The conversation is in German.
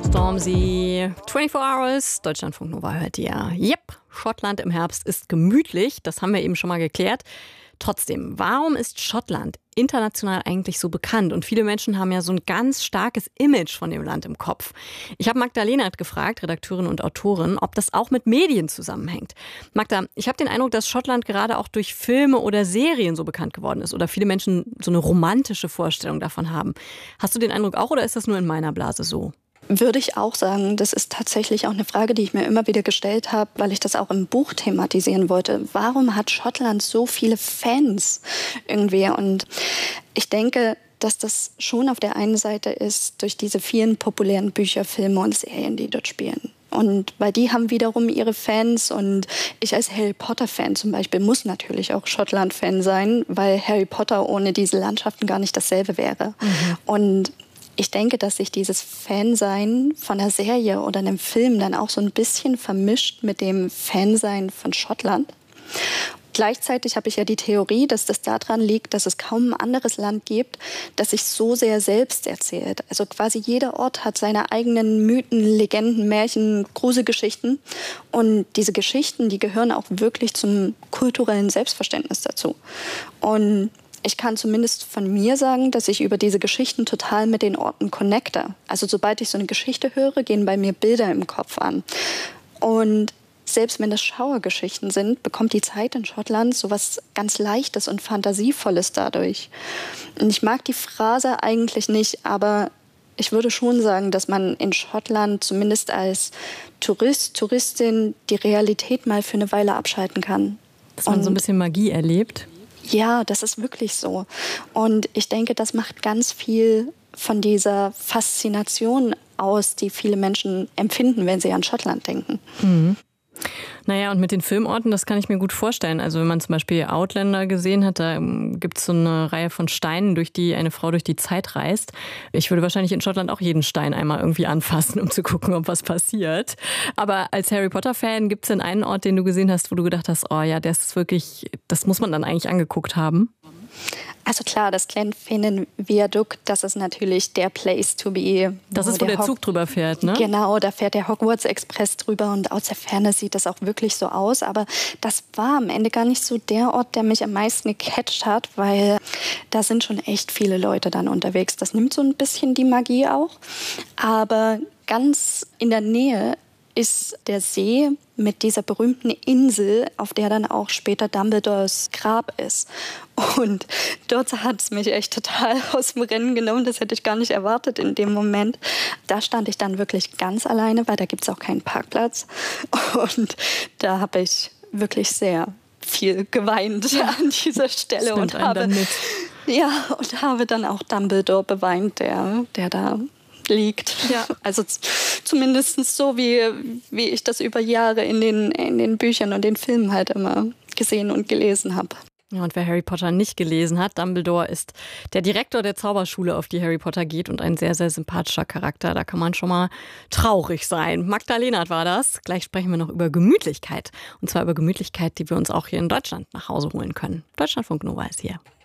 Stormzy, 24 Hours, Deutschlandfunk Nova hört ihr. Yep, Schottland im Herbst ist gemütlich, das haben wir eben schon mal geklärt. Trotzdem, warum ist Schottland international eigentlich so bekannt? Und viele Menschen haben ja so ein ganz starkes Image von dem Land im Kopf. Ich habe Magda Lehnert gefragt, Redakteurin und Autorin, ob das auch mit Medien zusammenhängt. Magda, ich habe den Eindruck, dass Schottland gerade auch durch Filme oder Serien so bekannt geworden ist oder viele Menschen so eine romantische Vorstellung davon haben. Hast du den Eindruck auch oder ist das nur in meiner Blase so? Würde ich auch sagen. Das ist tatsächlich auch eine Frage, die ich mir immer wieder gestellt habe, weil ich das auch im Buch thematisieren wollte. Warum hat Schottland so viele Fans irgendwie? Und ich denke, dass das schon auf der einen Seite ist durch diese vielen populären Bücher, Filme und Serien, die dort spielen. Und weil die haben wiederum ihre Fans und ich als Harry Potter-Fan zum Beispiel muss natürlich auch Schottland-Fan sein, weil Harry Potter ohne diese Landschaften gar nicht dasselbe wäre. Und ich denke, dass sich dieses Fansein von einer Serie oder einem Film dann auch so ein bisschen vermischt mit dem Fansein von Schottland. Gleichzeitig habe ich ja die Theorie, dass das daran liegt, dass es kaum ein anderes Land gibt, das sich so sehr selbst erzählt. Also quasi jeder Ort hat seine eigenen Mythen, Legenden, Märchen, Gruselgeschichten. Und diese Geschichten, die gehören auch wirklich zum kulturellen Selbstverständnis dazu. Und ich kann zumindest von mir sagen, dass ich über diese Geschichten total mit den Orten connecte. Also sobald ich so eine Geschichte höre, gehen bei mir Bilder im Kopf an. Und selbst wenn das Schauergeschichten sind, bekommt die Zeit in Schottland so was ganz Leichtes und Fantasievolles dadurch. Und ich mag die Phrase eigentlich nicht, aber ich würde schon sagen, dass man in Schottland zumindest als Tourist, Touristin die Realität mal für eine Weile abschalten kann. Dass man so ein bisschen Magie erlebt. Ja, das ist wirklich so. Und ich denke, das macht ganz viel von dieser Faszination aus, die viele Menschen empfinden, wenn sie an Schottland denken. Naja, und mit den Filmorten, das kann ich mir gut vorstellen. Also wenn man zum Beispiel Outlander gesehen hat, da gibt es so eine Reihe von Steinen, durch die eine Frau durch die Zeit reist. Ich würde wahrscheinlich in Schottland auch jeden Stein einmal irgendwie anfassen, um zu gucken, ob was passiert. Aber als Harry Potter-Fan, gibt es denn einen Ort, den du gesehen hast, wo du gedacht hast, oh ja, das ist wirklich, das muss man dann eigentlich angeguckt haben? Also klar, das Glenfinnan-Viadukt, das ist natürlich der Place to be. Das ist, wo der Zug drüber fährt, ne? Genau, da fährt der Hogwarts-Express drüber und aus der Ferne sieht das auch wirklich so aus. Aber das war am Ende gar nicht so der Ort, der mich am meisten gecatcht hat, weil da sind schon echt viele Leute dann unterwegs. Das nimmt so ein bisschen die Magie auch. Aber ganz in der Nähe ist der See mit dieser berühmten Insel, auf der dann auch später Dumbledores Grab ist. Und dort hat es mich echt total aus dem Rennen genommen. Das hätte ich gar nicht erwartet in dem Moment. Da stand ich dann wirklich ganz alleine, weil da gibt es auch keinen Parkplatz. Und da habe ich wirklich sehr viel geweint an dieser Stelle und habe dann auch Dumbledore beweint, der da liegt. Ja. Also zumindest so, wie ich das über Jahre in den Büchern und den Filmen halt immer gesehen und gelesen habe. Ja, und wer Harry Potter nicht gelesen hat, Dumbledore ist der Direktor der Zauberschule, auf die Harry Potter geht und ein sehr, sehr sympathischer Charakter. Da kann man schon mal traurig sein. Magda Lehnert war das. Gleich sprechen wir noch über Gemütlichkeit. Und zwar über Gemütlichkeit, die wir uns auch hier in Deutschland nach Hause holen können. Deutschlandfunk Nova ist hier.